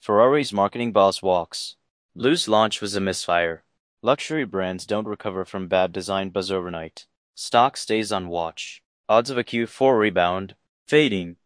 Ferrari's marketing boss walks. Blue's launch was a misfire. Luxury brands don't recover from bad design buzz overnight. Stock stays on watch. Odds of a Q4 rebound, fading.